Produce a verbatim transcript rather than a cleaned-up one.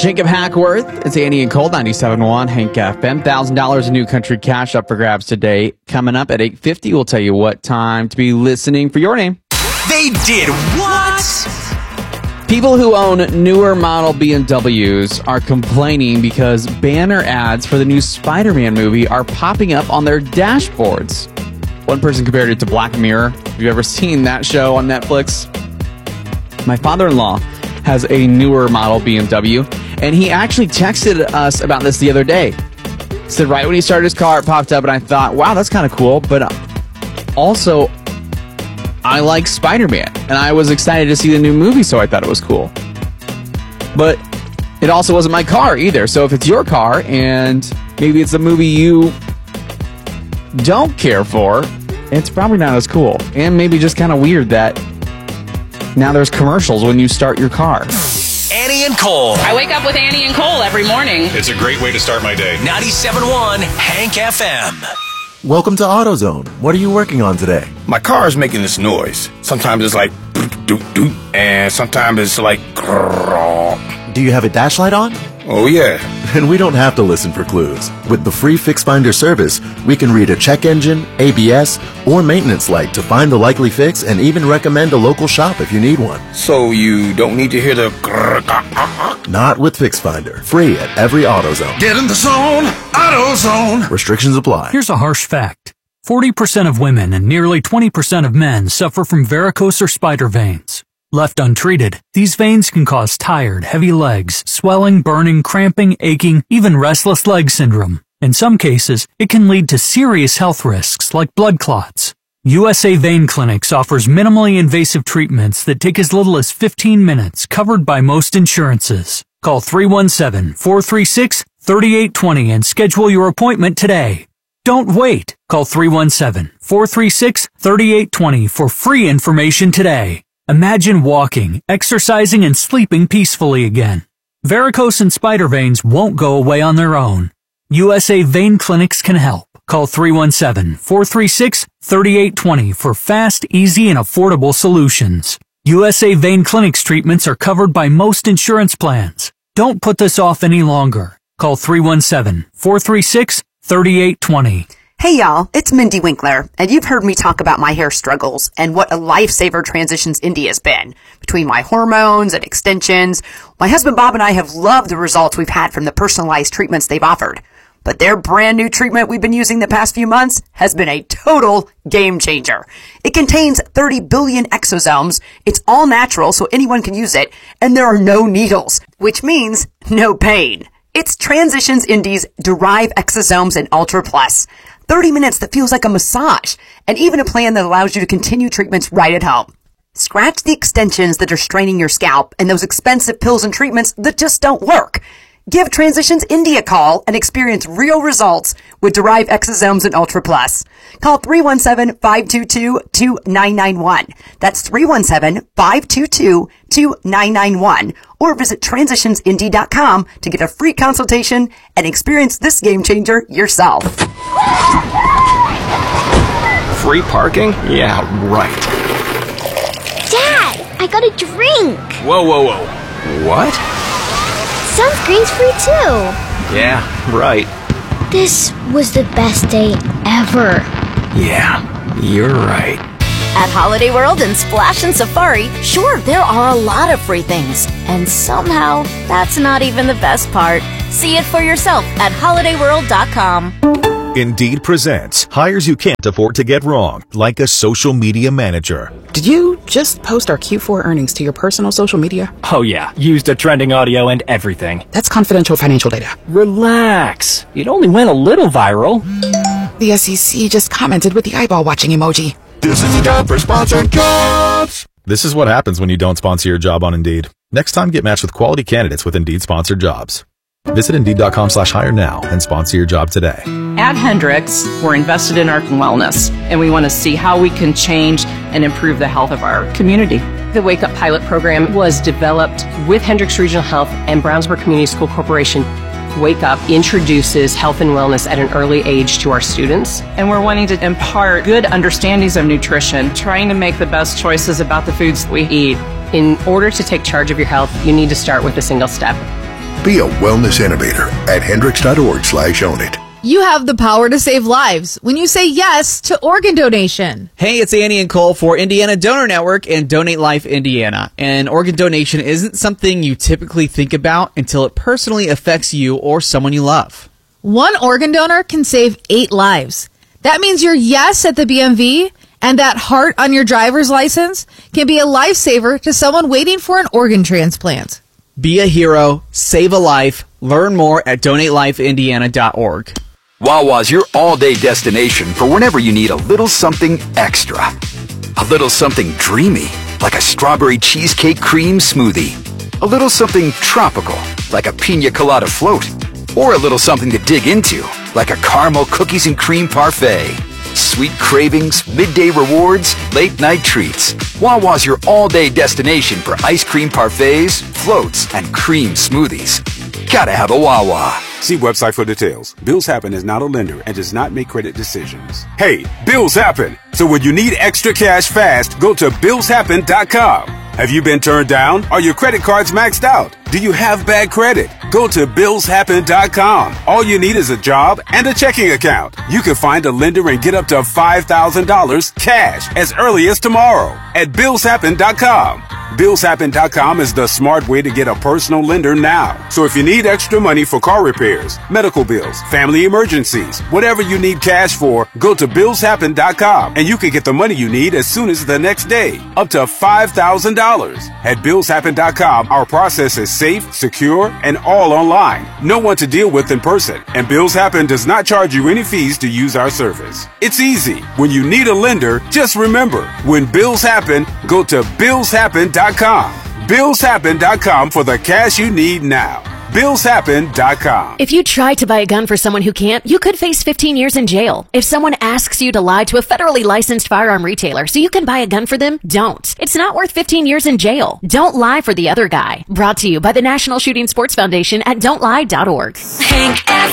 Jacob Hackworth. It's Annie and Cole, ninety-seven point one, Hank F M. one thousand dollars in new country cash up for grabs today. Coming up at eight fifty, we'll tell you what time to be listening for your name. They did what? People who own newer model B M Ws are complaining because banner ads for the new Spider-Man movie are popping up on their dashboards. One person compared it to Black Mirror. Have you ever seen that show on Netflix? My father-in-law has a newer model B M W, and he actually texted us about this the other day. He said right when he started his car, it popped up, and I thought, wow, that's kind of cool, but also, I like Spider-Man, and I was excited to see the new movie, so I thought it was cool. But it also wasn't my car either, so if it's your car, and maybe it's a movie you don't care for, it's probably not as cool, and maybe just kind of weird that now there's commercials when you start your car. Annie and Cole. I wake up with Annie and Cole every morning. It's a great way to start my day. ninety-seven point one Hank F M. Welcome to AutoZone. What are you working on today? My car is making this noise. Sometimes it's like doot doot, and sometimes it's like grrrr. Do you have a dash light on? Oh yeah. And we don't have to listen for clues. With the free Fix Finder service, we can read a check engine, A B S, or maintenance light to find the likely fix and even recommend a local shop if you need one. So you don't need to hear the grrrr. Not with Fix Finder. Free at every AutoZone. Get in the zone, AutoZone. Restrictions apply. Here's a harsh fact. forty percent of women and nearly twenty percent of men suffer from varicose or spider veins. Left untreated, these veins can cause tired, heavy legs, swelling, burning, cramping, aching, even restless leg syndrome. In some cases, it can lead to serious health risks like blood clots. U S A Vein Clinics offers minimally invasive treatments that take as little as fifteen minutes, covered by most insurances. Call three one seven, four three six, three eight two zero and schedule your appointment today. Don't wait. Call three one seven, four three six, three eight two zero for free information today. Imagine walking, exercising, and sleeping peacefully again. Varicose and spider veins won't go away on their own. U S A Vein Clinics can help. Call three one seven, four three six, three eight two zero for fast, easy, and affordable solutions. U S A Vein Clinics treatments are covered by most insurance plans. Don't put this off any longer. Call three one seven, four three six, three eight two zero. Hey y'all, it's Mindy Winkler, and you've heard me talk about my hair struggles and what a lifesaver Transitions Indy has been. Between my hormones and extensions, my husband Bob and I have loved the results we've had from the personalized treatments they've offered. But their brand new treatment we've been using the past few months has been a total game changer. It contains thirty billion exosomes, it's all natural so anyone can use it, and there are no needles, which means no pain. It's Transitions Indy's Derive Exosomes and Ultra Plus. thirty minutes that feels like a massage, and even a plan that allows you to continue treatments right at home. Scratch the extensions that are straining your scalp and those expensive pills and treatments that just don't work. Give Transitions Indy a call and experience real results with Derive Exosomes and Ultra Plus. Call three one seven, five two two, two nine nine one. That's three one seven, five two two, two nine nine one. Or visit transitions indy dot com to get a free consultation and experience this game changer yourself. Free parking? Yeah, right. Dad, I got a drink. Whoa, whoa, whoa. What? Sunscreen's free too. Yeah, right. This was the best day ever. Yeah, you're right. At Holiday World and Splash and Safari, sure, there are a lot of free things. And somehow, that's not even the best part. See it for yourself at holiday world dot com. Indeed presents hires you can't afford to get wrong, like a social media manager. Did you just post our Q four earnings to your personal social media? Oh yeah, used a trending audio and everything. That's confidential financial data. Relax. It only went a little viral. The S E C just commented with the eyeball watching emoji. This is a job for sponsored jobs. This is what happens when you don't sponsor your job on Indeed. Next time, get matched with quality candidates with Indeed sponsored jobs. Visit Indeed dot com slash hire now and sponsor your job today. At Hendricks, we're invested in our wellness, and we want to see how we can change and improve the health of our community. The Wake Up Pilot Program was developed with Hendricks Regional Health and Brownsburg Community School Corporation. Wake Up introduces health and wellness at an early age to our students, and we're wanting to impart good understandings of nutrition, trying to make the best choices about the foods we eat. In order to take charge of your health, you need to start with a single step. Be a wellness innovator at hendricks.org slash own it. You have the power to save lives when you say yes to organ donation. Hey, it's Annie and Cole for Indiana Donor Network and Donate Life Indiana. And organ donation isn't something you typically think about until it personally affects you or someone you love. One organ donor can save eight lives. That means your yes at the B M V and that heart on your driver's license can be a lifesaver to someone waiting for an organ transplant. Be a hero, save a life. Learn more at donate life indiana dot org. Wawa's your all-day destination for whenever you need a little something extra. A little something dreamy, like a strawberry cheesecake cream smoothie. A little something tropical, like a pina colada float. Or a little something to dig into, like a caramel cookies and cream parfait. Sweet cravings, midday rewards, late-night treats. Wawa's your all-day destination for ice cream parfaits, floats, and cream smoothies. Gotta have a Wawa. See website for details. Bills Happen is not a lender and does not make credit decisions. Hey, bills happen! So when you need extra cash fast, go to bills happen dot com. Have you been turned down? Are your credit cards maxed out? Do you have bad credit? Go to bills happen dot com. All you need is a job and a checking account. You can find a lender and get up to five thousand dollars cash as early as tomorrow at bills happen dot com. bills happen dot com is the smart way to get a personal lender now. So if you need extra money for car repairs, medical bills, family emergencies, whatever you need cash for, go to bills happen dot com and you can get the money you need as soon as the next day, up to five thousand dollars. At bills happen dot com, our process is safe, secure, and all online. No one to deal with in person, and Bills Happen does not charge you any fees to use our service. It's easy. When you need a lender, just remember, when bills happen, go to bills happen dot com. bills happen dot com for the cash you need now. bills happen dot com. If you try to buy a gun for someone who can't, you could face fifteen years in jail. If someone asks you to lie to a federally licensed firearm retailer so you can buy a gun for them, don't. It's not worth fifteen years in jail. Don't lie for the other guy. Brought to you by the National Shooting Sports Foundation at don't lie dot org. Hank F